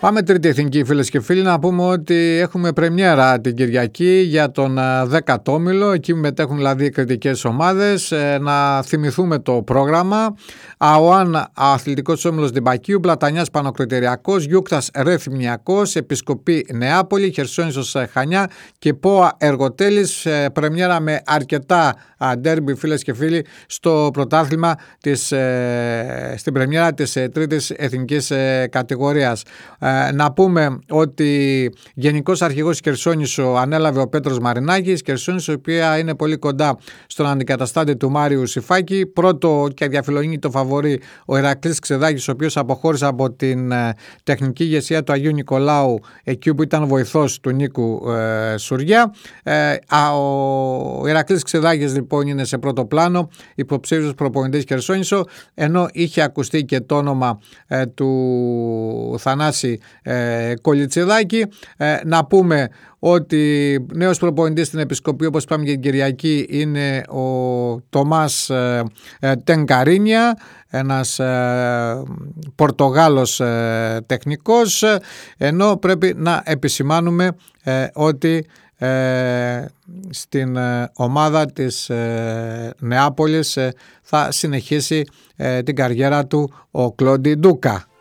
Πάμε τρίτη εθνική, φίλες και φίλοι, να πούμε ότι έχουμε πρεμιέρα την Κυριακή για τον 10ο όμιλο, εκεί μετέχουν δηλαδή κριτικές ομάδες. Να θυμηθούμε το πρόγραμμα: ΑΟΑΝ Αθλητικός Όμιλος Διμπακίου, Πλατανιάς Πανοκριτεριακός, Γιούκτας Ρεθυμνιακός, Επισκοπή Νεάπολη, Χερσόνησος Χανιά και ΠΟΑ Εργοτέλης. Πρεμιέρα με αρκετά ντέρμπι, φίλες και φίλοι, στο πρωτάθλημα στην πρεμιέρα της τρίτης εθνικής κατηγορίας. Να πούμε ότι γενικός αρχηγός Χερσόνησο ανέλαβε ο Πέτρος Μαρινάκης. Χερσόνησο, η οποία είναι πολύ κοντά στον αντικαταστάτη του Μάριου Σιφάκη. Πρώτο και διαφιλονίκη το φαβορί ο Ηρακλής Ξεδάκης, ο οποίος αποχώρησε από την τεχνική ηγεσία του Αγίου Νικολάου, εκεί που ήταν βοηθός του Νίκου Σουριά. Ο Ηρακλής Ξεδάκης λοιπόν είναι σε πρώτο πλάνο, υποψήφιος προπονητής Χερσόνησο, ενώ είχε ακουστεί και το όνομα του Θανάση Κολιτσιδάκη. Να πούμε ότι νέος προπονητής στην Επισκοπή, όπως είπαμε και την Κυριακή, είναι ο Τομάς Τενκαρίνια, ένας Πορτογάλος τεχνικός, ενώ πρέπει να επισημάνουμε ότι στην ομάδα της Νεάπολης θα συνεχίσει την καριέρα του ο Κλόντι Ντούκα.